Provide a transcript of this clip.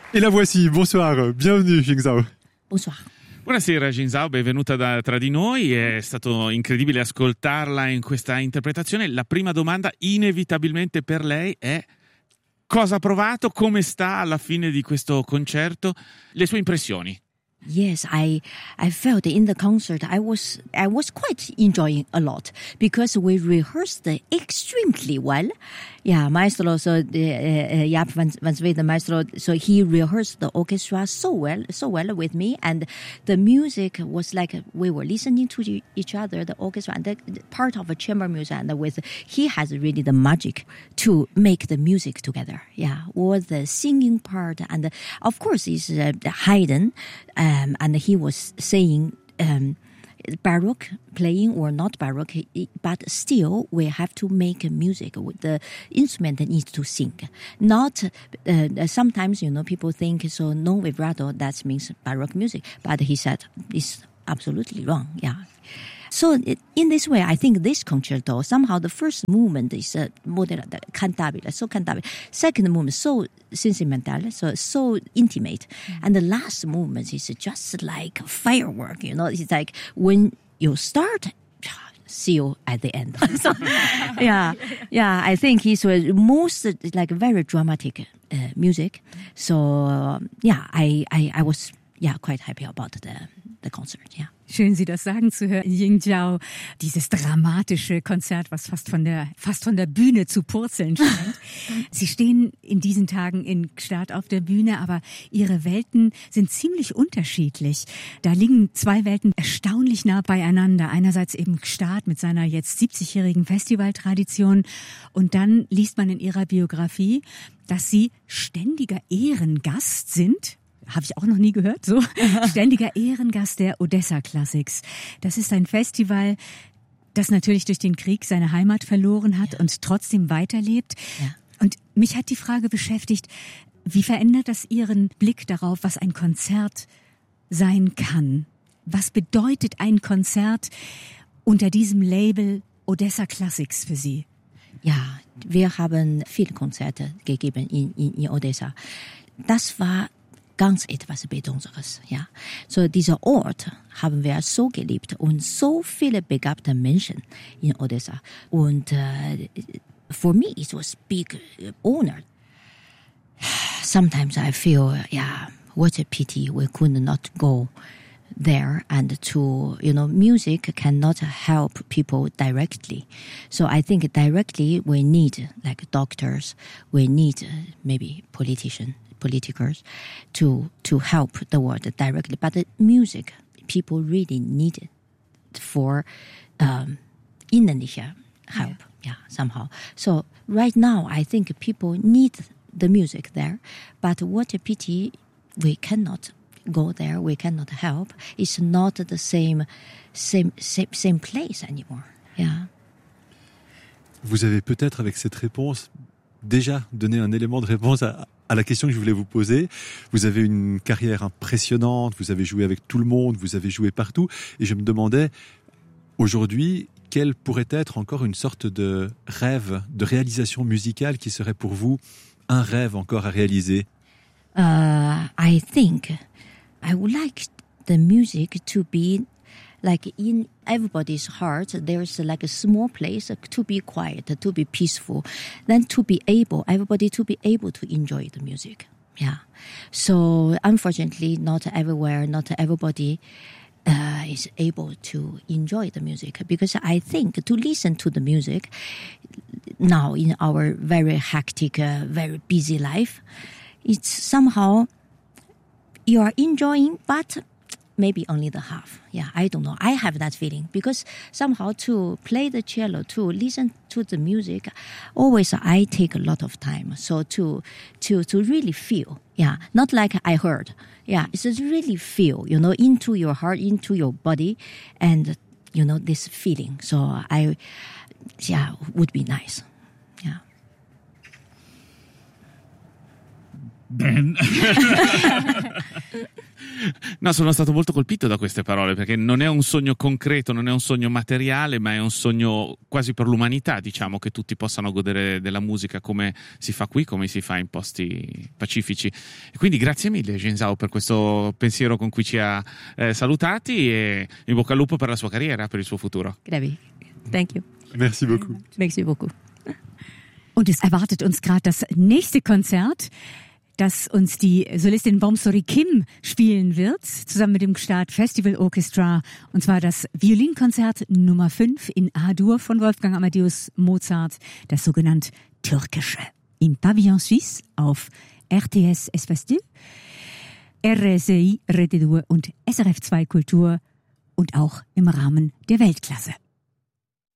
Et la voici, bonsoir, bienvenue Jing Zhao. Bonsoir. Buonasera Jing Zhao, benvenuta tra di noi, è stato incredibile ascoltarla in questa interpretazione. La prima domanda inevitabilmente per lei è: cosa ha provato, come sta alla fine di questo concerto, le sue impressioni? Yes, I felt in the concert I was quite enjoying a lot because we rehearsed extremely well. Yeah, Maestro, so Jaap van Zweden, Maestro, so he rehearsed the orchestra so well with me, and the music was like we were listening to each other, the orchestra and the part of a chamber music, and he has really the magic to make the music together. Yeah, or the singing part, and of course is Haydn. And he was saying Baroque playing or not Baroque, but still we have to make music with the instrument that needs to sing. Not sometimes people think so no vibrato that means Baroque music, but he said it's absolutely wrong. Yeah. So in this way, I think this concerto, somehow the first movement is cantabile, so cantabile. Second movement, so sentimental, so intimate. And the last movement is just like firework, It's like when you start, see you at the end. So, yeah, I think it's most like very dramatic music. So, I was quite happy about the concert, yeah. Schön, Sie das sagen zu hören, Jing Zhao. Dieses dramatische Konzert, was fast von der Bühne zu purzeln scheint. Sie stehen in diesen Tagen in Gstaad auf der Bühne, aber Ihre Welten sind ziemlich unterschiedlich. Da liegen zwei Welten erstaunlich nah beieinander. Einerseits eben Gstaad mit seiner jetzt 70-jährigen Festivaltradition. Und dann liest man in Ihrer Biografie, dass Sie ständiger Ehrengast sind. Habe ich auch noch nie gehört, so. Ständiger Ehrengast der Odessa Classics. Das ist ein Festival, das natürlich durch den Krieg seine Heimat verloren hat und trotzdem weiterlebt. Ja. Und mich hat die Frage beschäftigt, wie verändert das Ihren Blick darauf, was ein Konzert sein kann? Was bedeutet ein Konzert unter diesem Label Odessa Classics für Sie? Ja, wir haben viele Konzerte gegeben in Odessa. Das war ganz etwas Besonderes, ja. So dieser Ort haben wir so geliebt und so viele begabte Menschen in Odessa. Und for me it was big honor. Sometimes I feel, what a pity we could not go there, and to, music cannot help people directly. So I think directly we need like doctors, we need maybe politicals to help the world directly. But the music, people really need it for innerliche help, somehow. So right now, I think people need the music there. But what a pity we cannot go there, we cannot help. It's not the same place anymore. Yeah. Vous avez peut-être avec cette réponse déjà donné un élément de réponse à la question que je voulais vous poser. Vous avez une carrière impressionnante, vous avez joué avec tout le monde, vous avez joué partout, et je me demandais aujourd'hui quel pourrait être encore une sorte de rêve, de réalisation musicale qui serait pour vous un rêve encore à réaliser. I think I would like the music to be like in everybody's heart, there's like a small place to be quiet, to be peaceful, then everybody to be able to enjoy the music. Yeah. So unfortunately, not everywhere, not everybody is able to enjoy the music, because I think to listen to the music now in our very hectic, very busy life, it's somehow you are enjoying, but maybe only the half. Yeah, I don't know. I have that feeling because somehow to play the cello, to listen to the music, always I take a lot of time. So to really feel, not like I heard. Yeah, it's just really feel, into your heart, into your body, and this feeling. So would be nice. Yeah. Ben. No, sono stato molto colpito da queste parole, perché non è un sogno concreto, non è un sogno materiale, ma è un sogno quasi per l'umanità, diciamo, che tutti possano godere della musica come si fa qui, come si fa in posti pacifici. E quindi grazie mille Zhenzhao per questo pensiero con cui ci ha salutati, e in bocca al lupo per la sua carriera, per il suo futuro. Grazie. Thank you. Merci beaucoup. Merci beaucoup. Und es erwartet uns gerade das nächste Konzert, das uns die Solistin Bomsori Kim spielen wird, zusammen mit dem Gstaad Festival Orchestra, und zwar das Violinkonzert Nummer 5 in A-Dur von Wolfgang Amadeus Mozart, das sogenannte Türkische, im Pavillon Suisse auf RTS Espace 2, RSI Rete 2 und SRF 2 Kultur und auch im Rahmen der Weltklasse.